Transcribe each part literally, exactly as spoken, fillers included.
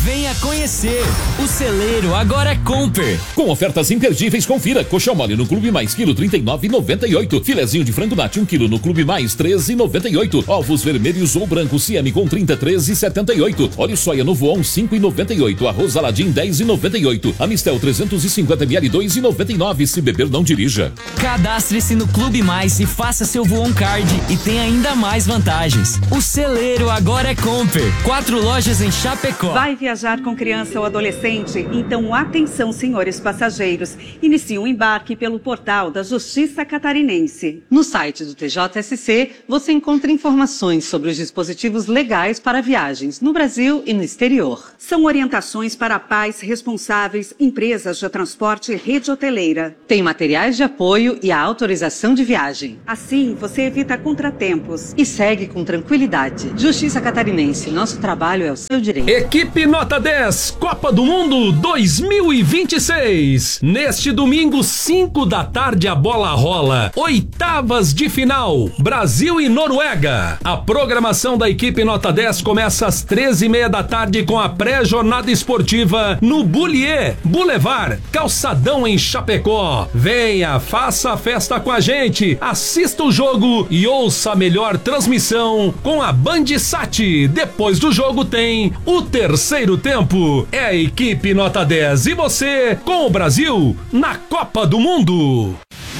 Venha conhecer. O celeiro agora é Comper. Com ofertas imperdíveis, confira. Coxão mole no Clube Mais, quilo trinta e nove reais e noventa e oito centavos. Filezinho de frango nati, um quilo no Clube Mais, treze reais e noventa e oito centavos. Ovos vermelhos ou brancos Ciame com trinta, treze reais e setenta e oito centavos. Óleo soia no Voon, cinco reais e noventa e oito centavos. Arroz Aladim, dez reais e noventa e oito centavos. Amistel trezentos e cinquenta mililitros, dois reais e noventa e nove centavos. Se beber, não dirija. Cadastre-se no Clube Mais e faça seu Voon Card e tem ainda mais vantagens. O celeiro agora é Comper. Quatro lojas em Chapecó. Vai viajar com criança ou adolescente? Então atenção, senhores passageiros. Inicie o embarque pelo portal da Justiça Catarinense. No site do T J S C, você encontra informações sobre os dispositivos legais para viagens no Brasil e no exterior. São orientações para pais responsáveis, empresas de transporte e rede hoteleira. Tem materiais de apoio e a autorização de viagem. Assim, você evita contratempos. E segue com tranquilidade. Justiça Catarinense, nosso trabalho é o seu direito. Equipe Nota dez, Copa do Mundo dois mil e vinte e seis. Neste domingo, cinco da tarde, a bola rola. Oitavas de final, Brasil e Noruega. A programação da equipe Nota dez começa às treze e meia da tarde com a pré-jornada esportiva no Bullier Boulevard, Calçadão em Chapecó. Venha, faça a festa com a gente, assista o jogo e ouça a melhor transmissão com a Bandsat. Depois do jogo tem o terceiro tempo. É a equipe Nota dez e você com o Brasil na Copa do Mundo.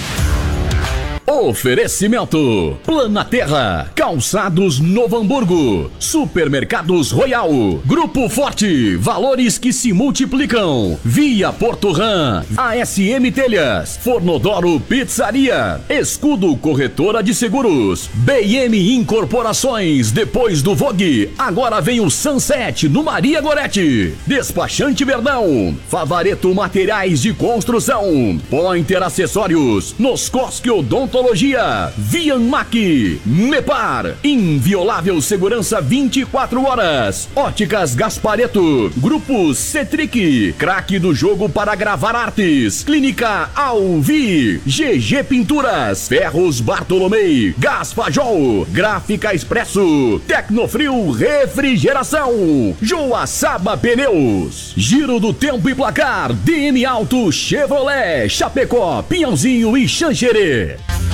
Oferecimento Planaterra, Calçados Novo Hamburgo, Supermercados Royal, Grupo Forte, valores que se multiplicam, Via Porto Ram, A S M Telhas, Fornodoro Pizzaria, Escudo Corretora de Seguros, B M Incorporações. Depois do Vogue, agora vem o Sunset no Maria Gorete, Despachante Verdão, Favareto Materiais de Construção, Pointer Acessórios, Noscosque Odontologia, Vianmac, Mepar, inviolável segurança vinte e quatro horas, Óticas Gaspareto, Grupo Cetric, craque do jogo para gravar artes, Clínica Alvi, G G Pinturas, Ferros Bartolomei, Gaspajol, Gráfica Expresso, Tecnofrio Refrigeração, Joaçaba Pneus, Giro do Tempo e Placar, D M Auto Chevrolet, Chapecó, Pinhãozinho e Xanxerê.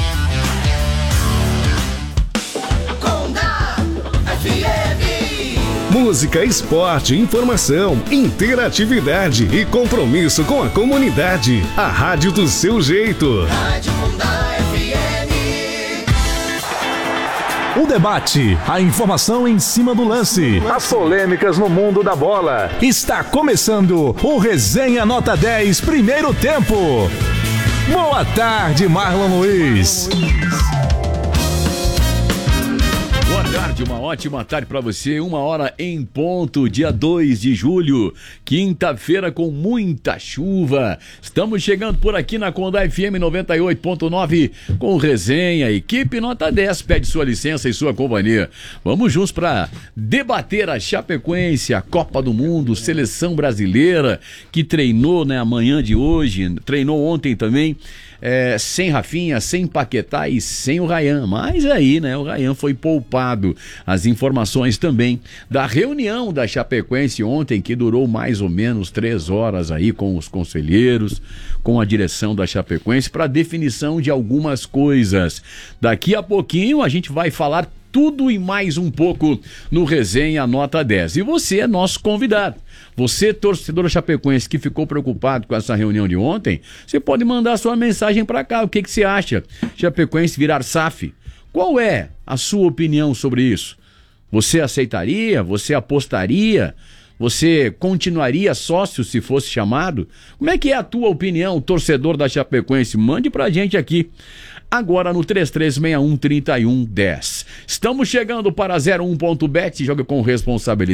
Música, esporte, informação, interatividade e compromisso com a comunidade. A rádio do seu jeito. Rádio Condá F M. O debate, a informação em cima do lance, as polêmicas no mundo da bola. Está começando o Resenha Nota dez, primeiro tempo. Boa tarde, Marlon Luiz. Boa tarde, uma ótima tarde para você, uma hora em ponto, dia dois de julho, quinta-feira com muita chuva. Estamos chegando por aqui na Condá F M noventa e oito ponto nove com resenha, equipe Nota dez, pede sua licença e sua companhia. Vamos juntos para debater a Chapecoense, a Copa do Mundo, seleção brasileira, que treinou, né, amanhã de hoje, treinou ontem também. É, sem Rafinha, sem Paquetá e sem o Ryan, mas aí, né, o Ryan foi poupado. As informações também da reunião da Chapecoense ontem, que durou mais ou menos três horas aí com os conselheiros, com a direção da Chapecoense, para definição de algumas coisas. Daqui a pouquinho a gente vai falar tudo e mais um pouco no Resenha Nota dez. E você é nosso convidado. Você, torcedor chapecoense, que ficou preocupado com essa reunião de ontem, você pode mandar sua mensagem para cá. O que, que você acha? Chapecoense virar S A F? Qual é a sua opinião sobre isso? Você aceitaria? Você apostaria? Você continuaria sócio se fosse chamado? Como é que é a tua opinião, torcedor da Chapecoense? Mande pra gente aqui. Agora no três três seis um, três um um zero. Estamos chegando para zero um ponto bet, joga com responsabilidade.